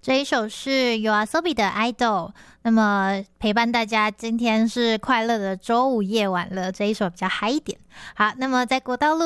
这一首是 YOASOBI 的 Idol。那么陪伴大家，今天是快乐的周五夜晚了，这一首比较嗨一点。好，那么在国道路